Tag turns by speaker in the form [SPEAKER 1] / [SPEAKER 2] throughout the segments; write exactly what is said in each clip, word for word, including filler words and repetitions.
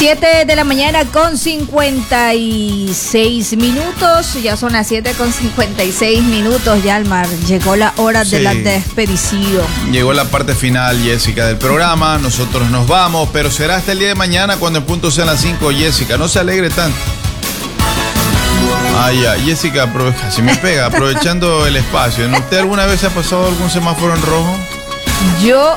[SPEAKER 1] siete de la mañana con cincuenta y seis minutos. Ya son las siete con cincuenta y seis minutos, Yalmar. Llegó la hora sí. de la despedición.
[SPEAKER 2] Llegó la parte final, Jessica, del programa. Nosotros nos vamos, pero será hasta el día de mañana cuando en punto sean las cinco, Jessica. No se alegre tanto. Ah, ya. Jessica, aprovecha, si me pega, aprovechando el espacio. ¿Usted alguna vez ha pasado algún semáforo en rojo?
[SPEAKER 1] Yo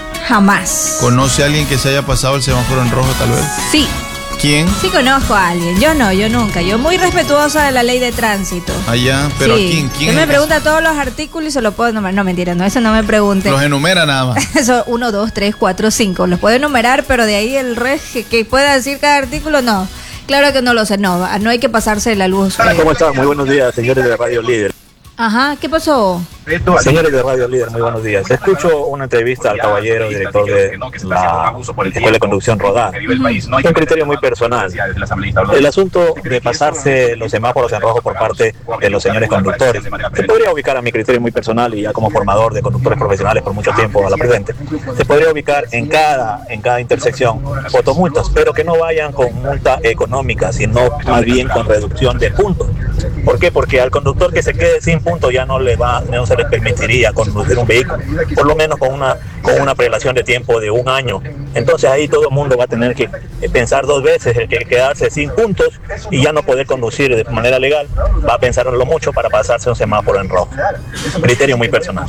[SPEAKER 1] jamás.
[SPEAKER 2] ¿Conoce a alguien que se haya pasado el semáforo en rojo, tal vez?
[SPEAKER 1] Sí.
[SPEAKER 2] ¿Quién?
[SPEAKER 1] Sí conozco a alguien. Yo no, yo nunca. Yo muy respetuosa de la ley de tránsito.
[SPEAKER 2] Allá, pero
[SPEAKER 1] sí.
[SPEAKER 2] ¿quién? ¿Quién?
[SPEAKER 1] Usted me pregunta todos los artículos y se los puedo enumerar. No, mentira, no, eso no me pregunte.
[SPEAKER 2] Los enumera nada más.
[SPEAKER 1] Eso, uno, dos, tres, cuatro, cinco. Los puedo enumerar, pero de ahí el resto que, que pueda decir cada artículo, no. Claro que no lo sé, no. No hay que pasarse la luz.
[SPEAKER 3] Eh. ¿Cómo están? Muy buenos días, señores de Radio Líder.
[SPEAKER 1] Ajá, ¿qué pasó?
[SPEAKER 3] Señores de Radio Líder, muy buenos días. Escucho una entrevista al caballero director de la Escuela de Conducción Rodar. Es un criterio muy personal. El asunto de pasarse los semáforos en rojo por parte de los señores conductores. Se podría ubicar, a mi criterio muy personal y ya como formador de conductores profesionales por mucho tiempo a la presente, se podría ubicar en cada, en cada intersección fotomultas, pero que no vayan con multa económica, sino más bien con reducción de puntos. ¿Por qué? Porque al conductor que se quede sin puntos ya no le va, no se le permitiría conducir un vehículo, por lo menos con una con una prelación de tiempo de un año. Entonces ahí todo el mundo va a tener que pensar dos veces el que quedarse sin puntos y ya no poder conducir de manera legal, va a pensarlo mucho para pasarse un semáforo en rojo. Criterio muy personal.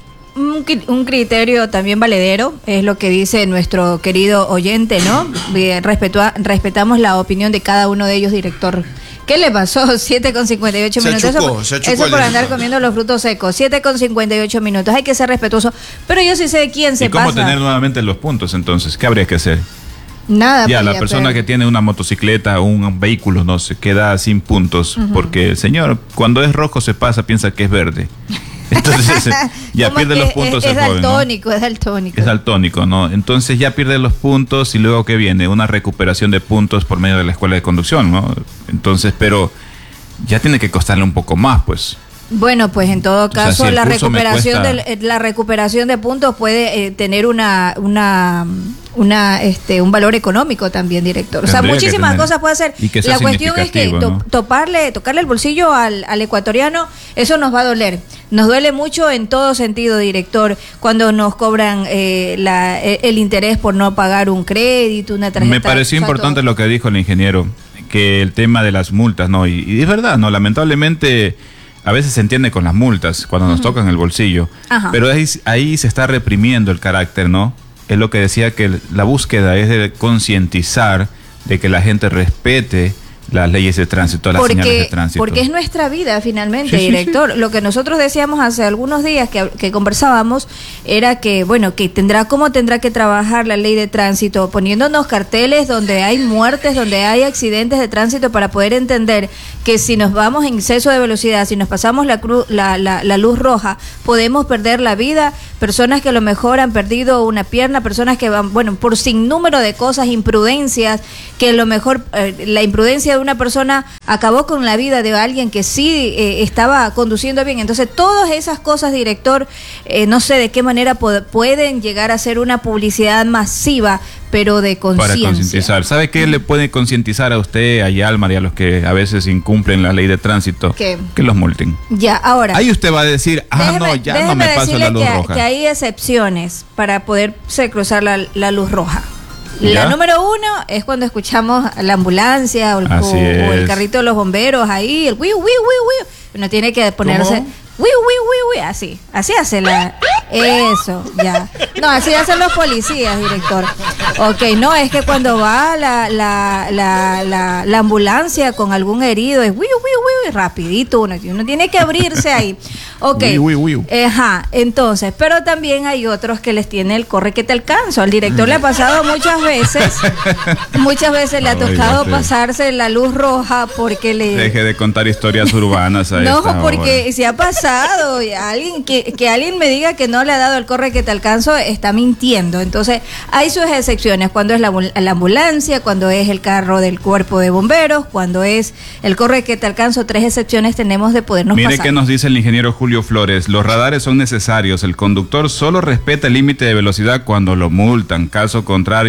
[SPEAKER 1] Un, un criterio también valedero, es lo que dice nuestro querido oyente, ¿no? Respetua, respetamos la opinión de cada uno de ellos, director. ¿Qué le pasó? siete con cincuenta y ocho minutos.
[SPEAKER 2] Achucó,
[SPEAKER 1] eso eso por andar comiendo los frutos secos. siete con cincuenta y ocho minutos. Hay que ser respetuoso. Pero yo sí sé de quién se
[SPEAKER 4] ¿Y cómo
[SPEAKER 1] pasa?
[SPEAKER 4] Tener nuevamente los puntos entonces? ¿Qué habría que hacer?
[SPEAKER 1] Nada.
[SPEAKER 4] Ya, la
[SPEAKER 1] ya,
[SPEAKER 4] persona
[SPEAKER 1] pero...
[SPEAKER 4] que tiene una motocicleta o un vehículo no se queda sin puntos, uh-huh. porque el señor cuando es rojo se pasa, piensa que es verde. Entonces ya pierde los puntos.
[SPEAKER 1] Es, es
[SPEAKER 4] el joven,
[SPEAKER 1] daltónico,
[SPEAKER 4] ¿no?
[SPEAKER 1] es daltónico.
[SPEAKER 4] Es daltónico, ¿no? Entonces ya pierde los puntos y luego ¿qué viene? Una recuperación de puntos por medio de la escuela de conducción, ¿no? Entonces, pero ya tiene que costarle un poco más, pues.
[SPEAKER 1] Bueno, pues en todo caso, o sea, si la recuperación
[SPEAKER 4] cuesta...
[SPEAKER 1] de la recuperación de puntos puede eh, tener una una una este un valor económico también, director. O sea, muchísimas cosas puede hacer. La cuestión es que to, ¿no? toparle tocarle el bolsillo al, al ecuatoriano, eso nos va a doler. Nos duele mucho en todo sentido, director, cuando nos cobran eh, la, el interés por no pagar un crédito, una tarjeta.
[SPEAKER 4] Me pareció o sea, importante todo. Lo que dijo el ingeniero, que el tema de las multas, ¿no? Y, y es verdad, ¿no? Lamentablemente a veces se entiende con las multas cuando nos uh-huh. tocan el bolsillo. Ajá. Pero ahí, ahí se está reprimiendo el carácter, ¿no? Es lo que decía, que la búsqueda es de concientizar de que la gente respete las leyes de tránsito, las
[SPEAKER 1] porque,
[SPEAKER 4] señales de tránsito.
[SPEAKER 1] Porque es nuestra vida finalmente,
[SPEAKER 4] sí,
[SPEAKER 1] director.
[SPEAKER 4] Sí, sí.
[SPEAKER 1] Lo que nosotros decíamos hace algunos días que, que conversábamos era que, bueno, que tendrá cómo tendrá que trabajar la ley de tránsito, poniéndonos carteles donde hay muertes, donde hay accidentes de tránsito, para poder entender que si nos vamos en exceso de velocidad, si nos pasamos la, cru, la, la, la luz roja, podemos perder la vida. Personas que a lo mejor han perdido una pierna, personas que van, bueno, por sinnúmero de cosas, imprudencias, que a lo mejor eh, la imprudencia de una persona acabó con la vida de alguien que sí eh, estaba conduciendo bien. Entonces, todas esas cosas, director, eh, no sé de qué manera pod- pueden llegar a ser una publicidad masiva, pero de conciencia.
[SPEAKER 4] Para concientizar. ¿Sabe qué le puede concientizar a usted, a Yalmar, y a los que a veces incumplen la ley de tránsito?
[SPEAKER 1] ¿Qué?
[SPEAKER 4] Que los multen.
[SPEAKER 1] Ya, ahora.
[SPEAKER 4] Ahí usted va a decir, ah,
[SPEAKER 1] déjeme,
[SPEAKER 4] no, ya no me paso la luz
[SPEAKER 1] que,
[SPEAKER 4] roja.
[SPEAKER 1] que hay excepciones para poderse cruzar la, la luz roja.
[SPEAKER 4] ¿Ya?
[SPEAKER 1] La número uno es cuando escuchamos la ambulancia o el, o, o el carrito de los bomberos ahí, el wiu, wiu, wiu, wiu. Uno tiene que ponerse wiu, wiu, wiu, wiu, así, así hace la... Eso, ya. No, así hacen los policías, director. Ok, no, es que cuando va la, la, la, la, la ambulancia con algún herido, es wiu, wiu, wiu, rapidito, uno, uno tiene que abrirse ahí. Ok.
[SPEAKER 4] Wiu, wiu, wiu.
[SPEAKER 1] Ajá, entonces, pero también hay otros que les tiene el corre que te alcanzo. Al director le ha pasado muchas veces, muchas veces le ha tocado pasarse la luz roja porque le...
[SPEAKER 4] Deje de contar historias urbanas a
[SPEAKER 1] No,
[SPEAKER 4] esta
[SPEAKER 1] porque
[SPEAKER 4] hora.
[SPEAKER 1] si ha pasado, alguien que, que alguien me diga que no le ha dado el corre que te alcanzo, está mintiendo. Entonces, hay sus excepciones, cuando es la, la ambulancia, cuando es el carro del cuerpo de bomberos, cuando es el corre que te alcanzo, tres excepciones tenemos de podernos
[SPEAKER 4] Mire
[SPEAKER 1] pasar.
[SPEAKER 4] Qué nos dice el ingeniero Julio Flores, los radares son necesarios, el conductor solo respeta el límite de velocidad cuando lo multan, caso contrario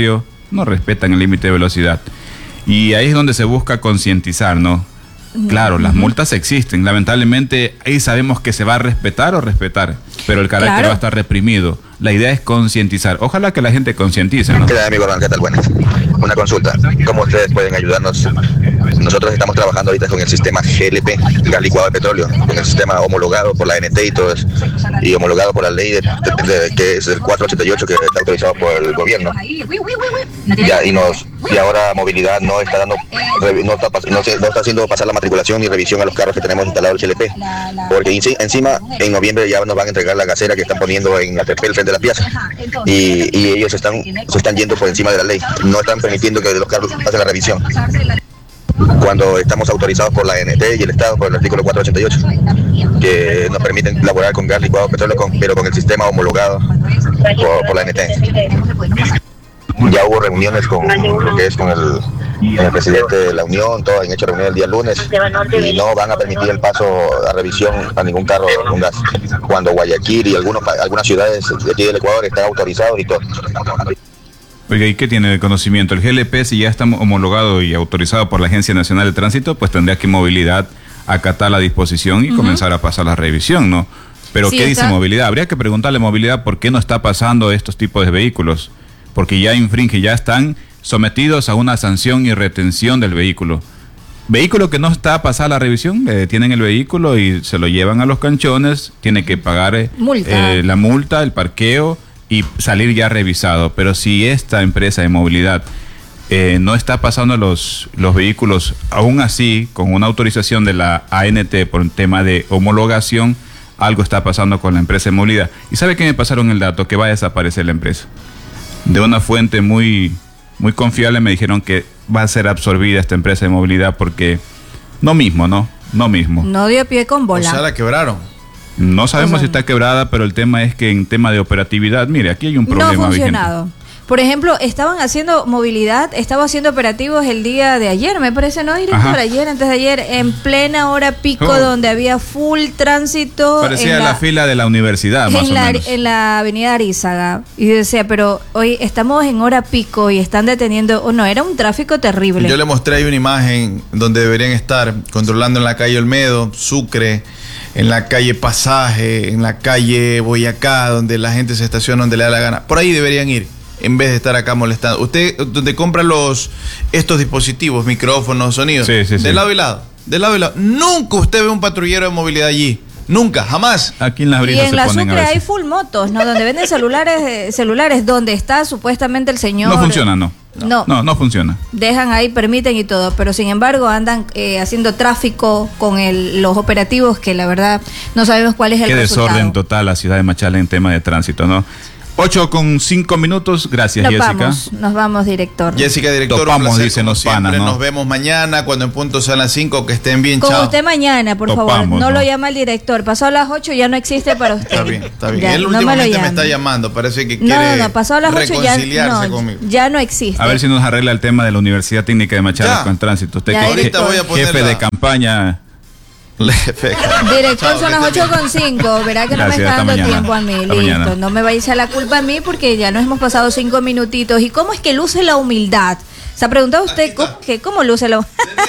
[SPEAKER 4] no respetan el límite de velocidad. Y ahí es donde se busca concientizar, ¿no? Claro, las multas existen. Lamentablemente, ahí sabemos que se va a respetar o respetar, pero el carácter claro. va a estar reprimido. La idea es concientizar. Ojalá que la gente concientice, ¿no?
[SPEAKER 5] ¿Qué tal, amigo Ron? ¿Qué tal? Buenas. Una consulta. ¿Cómo ustedes pueden ayudarnos? Nosotros estamos trabajando ahorita con el sistema G L P, gas licuado de petróleo, con el sistema homologado por la A N T y todo eso, y homologado por la ley de, de, de, que es el cuatrocientos ochenta y ocho, que está autorizado por el gobierno. Ya, y nos y ahora movilidad no está dando, no está, no, se, no está haciendo pasar la matriculación ni revisión a los carros que tenemos instalados el G L P, porque encima en noviembre ya nos van a entregar la gasera que están poniendo en la T P, el frente de la piazza, y, y ellos están, se están yendo por encima de la ley, no están permitiendo que los carros pasen la revisión, cuando estamos autorizados por la A N T y el Estado por el artículo cuatrocientos ochenta y ocho, que nos permiten laborar con gas licuado petróleo, con, pero con el sistema homologado por, por la A N T. Ya hubo reuniones con lo que es con el, el presidente de la Unión, todos han hecho reunión el día lunes y no van a permitir el paso a revisión a ningún carro con gas, cuando Guayaquil y algunos, algunas ciudades de aquí del Ecuador están autorizados y todo.
[SPEAKER 4] Oiga, ¿y qué tiene de conocimiento? El G L P, si ya está homologado y autorizado por la Agencia Nacional de Tránsito, pues tendría que movilidad acatar la disposición y uh-huh. comenzar a pasar la revisión, ¿no? Pero sí, ¿qué está... dice movilidad? Habría que preguntarle a movilidad por qué no está pasando estos tipos de vehículos, porque ya infringe, ya están sometidos a una sanción y retención del vehículo. Vehículo que no está a pasar la revisión, le detienen el vehículo y se lo llevan a los canchones, tiene que pagar eh, multa. Eh, la multa, el parqueo y salir ya revisado. Pero si esta empresa de movilidad eh, no está pasando los, los vehículos, aún así, con una autorización de la A N T por un tema de homologación, algo está pasando con la empresa de movilidad. ¿Y sabe qué me pasaron el dato? Que va a desaparecer la empresa. De una fuente muy, muy confiable me dijeron que va a ser absorbida esta empresa de movilidad porque no mismo, ¿no? No mismo.
[SPEAKER 1] No dio pie con bola.
[SPEAKER 2] O sea, la quebraron.
[SPEAKER 4] No sabemos o sea, si está quebrada, pero el tema es que en tema de operatividad, mire, aquí hay un problema.
[SPEAKER 1] No ha funcionado. Vigente. Por ejemplo, estaban haciendo movilidad, estaba haciendo operativos el día de ayer, me parece, ¿no? Director, ayer, antes de ayer, en plena hora pico, oh. donde había full tránsito.
[SPEAKER 4] Parecía
[SPEAKER 1] en
[SPEAKER 4] la, la fila de la universidad, más
[SPEAKER 1] en
[SPEAKER 4] o
[SPEAKER 1] la,
[SPEAKER 4] menos.
[SPEAKER 1] En la avenida Arizaga. Y decía, pero hoy estamos en hora pico y están deteniendo, o no, era un tráfico terrible.
[SPEAKER 2] Yo le mostré ahí una imagen donde deberían estar controlando en la calle Olmedo, Sucre, en la calle Pasaje, en la calle Boyacá, donde la gente se estaciona donde le da la gana. Por ahí deberían ir, en vez de estar acá molestando. Usted, donde compra los estos dispositivos, micrófonos, sonidos,
[SPEAKER 4] sí, sí,
[SPEAKER 2] de
[SPEAKER 4] sí.
[SPEAKER 2] lado y lado, de lado y lado. Nunca usted ve un patrullero de movilidad allí. Nunca, jamás.
[SPEAKER 4] Aquí en las brisas
[SPEAKER 1] y en
[SPEAKER 4] se
[SPEAKER 1] la
[SPEAKER 4] ponen
[SPEAKER 1] Sucre
[SPEAKER 4] a veces.
[SPEAKER 1] hay full motos, ¿no? Donde venden celulares, eh, celulares, donde está supuestamente el señor.
[SPEAKER 4] No funciona, no.
[SPEAKER 1] No,
[SPEAKER 4] no, no funciona.
[SPEAKER 1] Dejan ahí, permiten y todo, pero sin embargo andan eh, haciendo tráfico con el, los operativos que la verdad no sabemos cuál es el
[SPEAKER 4] Qué
[SPEAKER 1] resultado.
[SPEAKER 4] Qué desorden total la ciudad de Machala en tema de tránsito, ¿no? Ocho con cinco minutos, gracias
[SPEAKER 1] nos
[SPEAKER 4] Jessica.
[SPEAKER 1] Vamos, nos vamos, director.
[SPEAKER 2] Jessica, director,
[SPEAKER 4] Topamos,
[SPEAKER 2] un placer,
[SPEAKER 4] dicen los
[SPEAKER 2] siempre,
[SPEAKER 4] panas, ¿no?
[SPEAKER 2] Nos vemos mañana cuando en punto sean las cinco, que estén bien,
[SPEAKER 1] Con
[SPEAKER 2] chao.
[SPEAKER 1] usted mañana, por
[SPEAKER 4] Topamos,
[SPEAKER 1] favor, no,
[SPEAKER 4] ¿no?
[SPEAKER 1] lo llama el director, pasó a las ocho ya no existe para usted.
[SPEAKER 2] Está bien, está bien.
[SPEAKER 1] Ya,
[SPEAKER 2] Él
[SPEAKER 1] no me
[SPEAKER 2] últimamente
[SPEAKER 1] lo
[SPEAKER 2] me está llamando, parece que quiere
[SPEAKER 1] No, no, pasó a las ocho ya no,
[SPEAKER 2] conmigo.
[SPEAKER 1] ya no existe.
[SPEAKER 4] A ver si nos arregla el tema de la Universidad Técnica de Machala
[SPEAKER 2] Ya.
[SPEAKER 4] con tránsito. Usted
[SPEAKER 1] Ya,
[SPEAKER 4] que
[SPEAKER 2] ahorita
[SPEAKER 4] je-
[SPEAKER 2] voy a poner
[SPEAKER 4] jefe
[SPEAKER 2] la-
[SPEAKER 4] de campaña.
[SPEAKER 1] Director,
[SPEAKER 2] Chao,
[SPEAKER 1] son las
[SPEAKER 2] que esté
[SPEAKER 1] ocho con cinco. Verá que
[SPEAKER 4] Gracias,
[SPEAKER 1] no me está
[SPEAKER 4] hasta
[SPEAKER 1] dando
[SPEAKER 4] mañana.
[SPEAKER 1] tiempo a mí.
[SPEAKER 4] Hasta
[SPEAKER 1] Listo.
[SPEAKER 4] mañana.
[SPEAKER 1] No me vayáis a la culpa a mí porque ya nos hemos pasado cinco minutitos. ¿Y cómo es que luce la humildad? ¿Se ha preguntado usted cómo, que, cómo luce la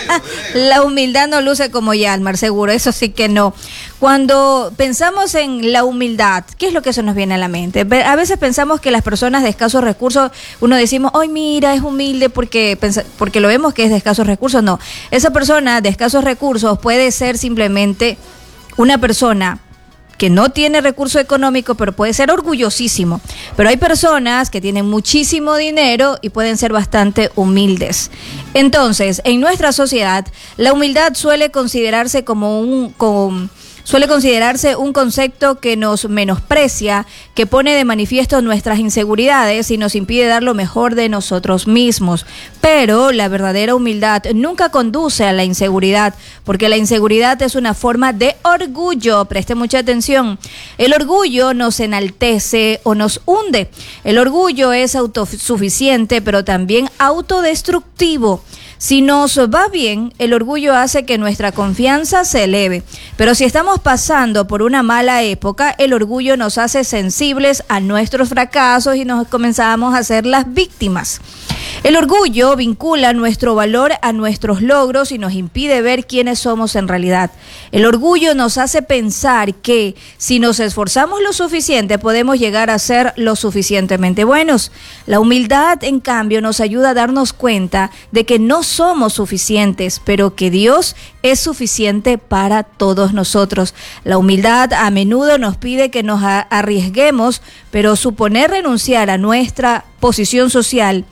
[SPEAKER 1] La humildad no luce como Yalmar, seguro. Eso sí que no. Cuando pensamos en la humildad, ¿qué es lo que se nos viene a la mente? A veces pensamos que las personas de escasos recursos, uno decimos, ¡ay, mira, es humilde porque, porque lo vemos que es de escasos recursos! No. Esa persona de escasos recursos puede ser simplemente una persona que no tiene recurso económico, pero puede ser orgullosísimo. Pero hay personas que tienen muchísimo dinero y pueden ser bastante humildes. Entonces, en nuestra sociedad, la humildad suele considerarse como un... Como, Suele considerarse un concepto que nos menosprecia, que pone de manifiesto nuestras inseguridades y nos impide dar lo mejor de nosotros mismos. Pero la verdadera humildad nunca conduce a la inseguridad, porque la inseguridad es una forma de orgullo. Preste mucha atención. El orgullo nos enaltece o nos hunde. El orgullo es autosuficiente, pero también autodestructivo. Si nos va bien, el orgullo hace que nuestra confianza se eleve. Pero si estamos pasando por una mala época, el orgullo nos hace sensibles a nuestros fracasos y nos comenzamos a hacer las víctimas. El orgullo vincula nuestro valor a nuestros logros y nos impide ver quiénes somos en realidad. El orgullo nos hace pensar que si nos esforzamos lo suficiente podemos llegar a ser lo suficientemente buenos. La humildad, en cambio, nos ayuda a darnos cuenta de que no somos suficientes, pero que Dios es suficiente para todos nosotros. La humildad a menudo nos pide que nos arriesguemos, pero suponer renunciar a nuestra posición social,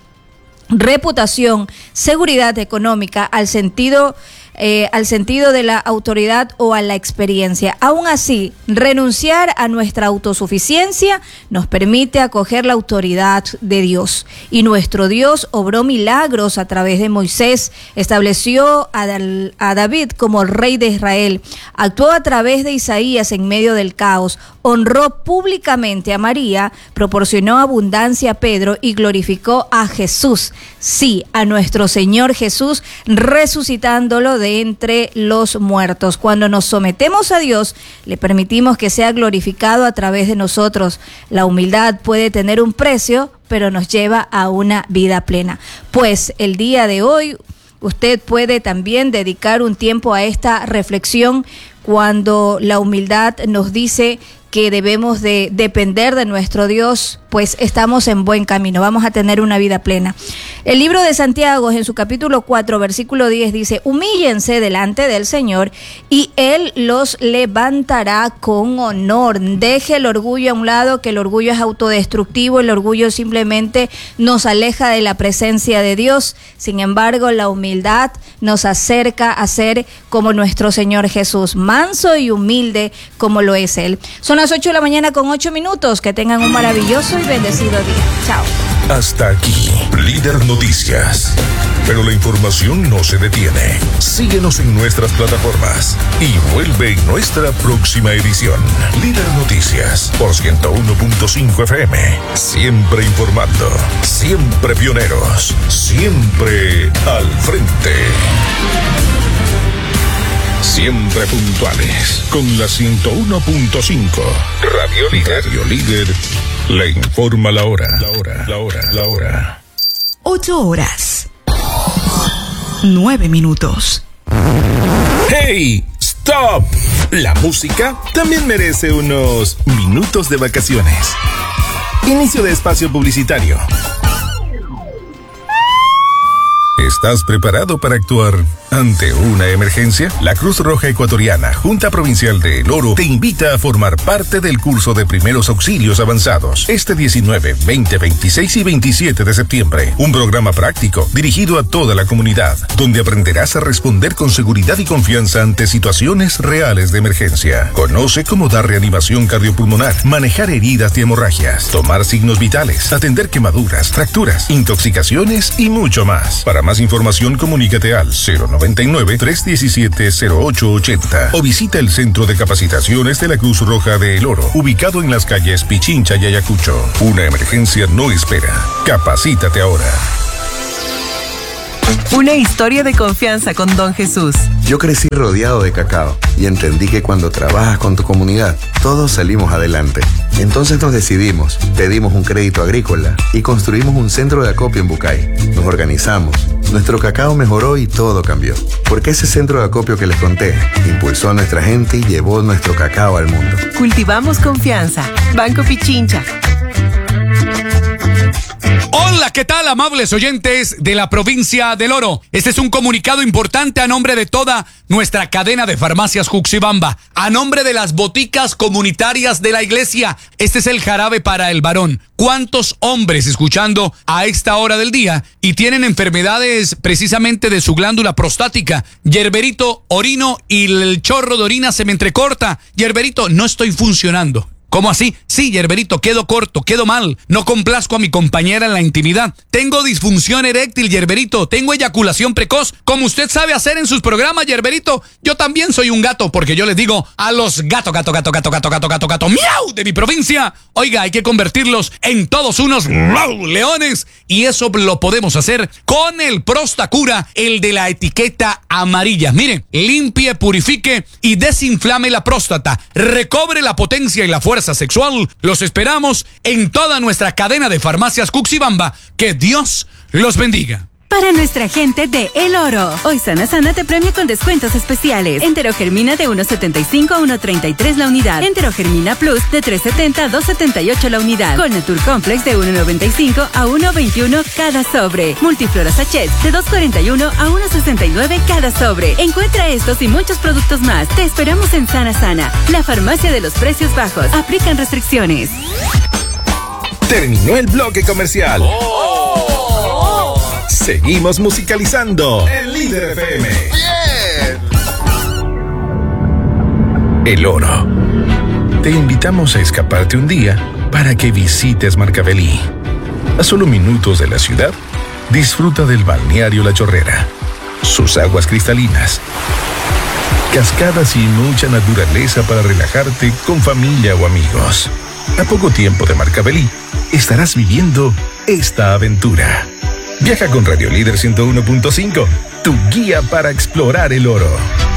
[SPEAKER 1] reputación, seguridad económica, al sentido, eh, al sentido de la autoridad o a la experiencia. Aún así, renunciar a nuestra autosuficiencia nos permite acoger la autoridad de Dios. Y nuestro Dios obró milagros a través de Moisés, estableció a, a David como rey de Israel, actuó a través de Isaías en medio del caos, honró públicamente a María, proporcionó abundancia a Pedro y glorificó a Jesús. Sí, a nuestro Señor Jesús, resucitándolo de entre los muertos. Cuando nos sometemos a Dios, le permitimos que sea glorificado a través de nosotros. La humildad puede tener un precio, pero nos lleva a una vida plena. Pues el día de hoy, usted puede también dedicar un tiempo a esta reflexión cuando la humildad nos dice que debemos de depender de nuestro Dios, pues estamos en buen camino, vamos a tener una vida plena. El libro de Santiago, en su capítulo cuatro, versículo diez, dice: humíllense delante del Señor y Él los levantará con honor. Deje el orgullo a un lado, que el orgullo es autodestructivo, el orgullo simplemente nos aleja de la presencia de Dios. Sin embargo, la humildad nos acerca a ser como nuestro Señor Jesús, manso y humilde como lo es Él. Son las ocho de la mañana con ocho minutos. Que tengan un maravilloso y bendecido día. Chao.
[SPEAKER 6] Hasta aquí, Líder Noticias. Pero la información no se detiene. Síguenos en nuestras plataformas y vuelve en nuestra próxima edición. Líder Noticias por ciento uno punto cinco F M. Siempre informando, siempre pioneros, siempre al frente. Siempre puntuales con la ciento uno punto cinco. Radio Líder. Radio Líder le informa la hora. La hora, la hora, la hora.
[SPEAKER 7] Ocho horas. Nueve minutos.
[SPEAKER 6] ¡Hey! ¡Stop! La música también merece unos minutos de vacaciones. Inicio de espacio publicitario. ¿Estás preparado para actuar ante una emergencia? La Cruz Roja Ecuatoriana, Junta Provincial de El Oro, te invita a formar parte del curso de primeros auxilios avanzados este diecinueve, veinte, veintiséis y veintisiete de septiembre. Un programa práctico dirigido a toda la comunidad, donde aprenderás a responder con seguridad y confianza ante situaciones reales de emergencia. Conoce cómo dar reanimación cardiopulmonar, manejar heridas y hemorragias, tomar signos vitales, atender quemaduras, fracturas, intoxicaciones y mucho más. Para más información, comunícate al cero noventa y nueve, tres diecisiete, cero ocho ochenta o visita el Centro de Capacitaciones de la Cruz Roja de El Oro, ubicado en las calles Pichincha y Ayacucho. Una emergencia no espera. Capacítate ahora.
[SPEAKER 7] Una historia de confianza con Don Jesús.
[SPEAKER 8] Yo crecí rodeado de cacao y entendí que cuando trabajas con tu comunidad, todos salimos adelante. Entonces nos decidimos, pedimos un crédito agrícola y construimos un centro de acopio en Bucay. Nos organizamos, nuestro cacao mejoró y todo cambió. Porque ese centro de acopio que les conté impulsó a nuestra gente y llevó nuestro cacao al mundo.
[SPEAKER 7] Cultivamos confianza. Banco Pichincha.
[SPEAKER 9] Hola, ¿qué tal, amables oyentes de la provincia del Oro? Este es un comunicado importante a nombre de toda nuestra cadena de farmacias Juxibamba, a nombre de las boticas comunitarias de la iglesia. Este es el jarabe para el varón. ¿Cuántos hombres escuchando a esta hora del día y tienen enfermedades precisamente de su glándula prostática? Yerberito, orino y el chorro de orina se me entrecorta. Yerberito, no estoy funcionando. ¿Cómo así? Sí, Yerberito, quedo corto, quedo mal. No complazco a mi compañera en la intimidad. Tengo disfunción eréctil, Yerberito. Tengo eyaculación precoz, como usted sabe hacer en sus programas, Yerberito. Yo también soy un gato, porque yo les digo a los gato, gato, gato, gato, gato, gato, gato, gato, miau de mi provincia. Oiga, hay que convertirlos en todos unos miau, leones. Y eso lo podemos hacer con el Prostacura, el de la etiqueta amarilla. Miren, limpie, purifique y desinflame la próstata. Recobre la potencia y la fuerza sexual. Los esperamos en toda nuestra cadena de farmacias Juxibamba. Que Dios los bendiga.
[SPEAKER 10] Para nuestra gente de El Oro, hoy Sana Sana te premia con descuentos especiales. Enterogermina de uno setenta y cinco a uno treinta y tres la unidad. Enterogermina Plus de tres setenta a dos setenta y ocho la unidad. Colnatur Complex de uno noventa y cinco a uno veintiuno cada sobre. Multiflora Sachet de dos cuarenta y uno a uno sesenta y nueve cada sobre. Encuentra estos y muchos productos más. Te esperamos en Sana Sana, la farmacia de los precios bajos. Aplican restricciones.
[SPEAKER 6] Terminó el bloque comercial. Oh. Seguimos musicalizando el Líder F M. Bien. El Oro. Te invitamos a escaparte un día para que visites Marcavelí. A solo minutos de la ciudad, disfruta del balneario La Chorrera, sus aguas cristalinas, cascadas y mucha naturaleza para relajarte con familia o amigos. A poco tiempo de Marcavelí, estarás viviendo esta aventura. Viaja con Radio Líder ciento uno punto cinco, tu guía para explorar el oro.